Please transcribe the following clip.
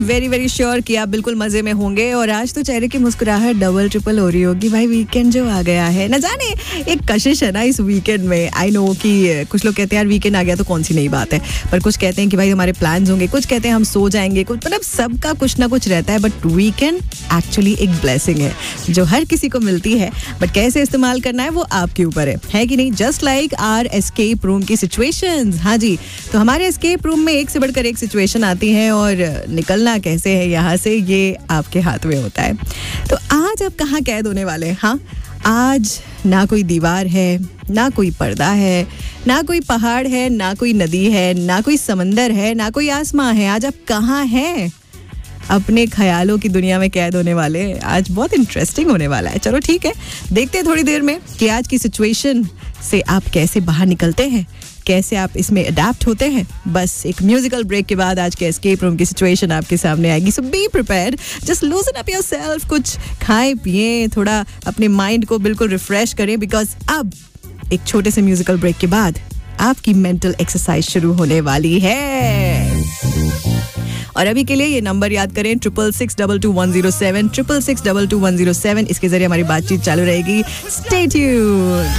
Very very sure कि आप बिल्कुल मजे में होंगे और आज तो चेहरे की मुस्कुराहट डबल ट्रिपल हो रही होगी भाई। वीकेंड जो आ गया है, न जाने एक कशिश है ना इस वीकेंड में। आई नो कि कुछ लोग कहते हैं यार वीकेंड आ गया तो कौन सी नई बात है, पर कुछ कहते हैं कि भाई हमारे प्लान्स होंगे, कुछ कहते हैं हम सो जाएंगे, कुछ मतलब सबका कुछ ना कुछ रहता है। बट वीकेंड एक्चुअली एक ब्लेसिंग है जो हर किसी को मिलती है, बट कैसे इस्तेमाल करना है वो आपके ऊपर है कि नहीं। Just like our escape room की सिचुएशंस। हाँ जी, तो हमारे एस्केप रूम में एक से बढ़कर एक सिचुएशन आती है और निकलना कैसे है यहाँ से ये आपके हाथ में होता है। तो आज आप कहाँ कैद होने वाले हैं? हाँ, आज ना कोई दीवार है, ना कोई पर्दा है, ना कोई पहाड़ है, ना कोई नदी है, ना कोई समंदर है, ना कोई आसमां है। आज आप कहाँ हैं? अपने ख्यालों की दुनिया में कैद होने वाले। आज बहुत इंटरेस्टिंग होने वाला है। चलो ठीक है, देखते हैं थोड़ी देर में कि आज की सिचुएशन से आप कैसे बाहर निकलते हैं, कैसे आप इसमें अडेप्ट होते हैं। बस एक म्यूजिकल ब्रेक के बाद आज के एस्केप रूम की सिचुएशन आपके सामने आएगी। सो be prepared, just लूजन up yourself, कुछ खाएं पिएं, थोड़ा अपने माइंड को बिल्कुल रिफ्रेश करें, बिकॉज अब एक छोटे से म्यूजिकल ब्रेक के बाद आपकी मेंटल एक्सरसाइज शुरू होने वाली है। और अभी के लिए ये नंबर याद करें 66622107 66622107। इसके जरिए हमारी बातचीत चालू रहेगी। Stay tuned.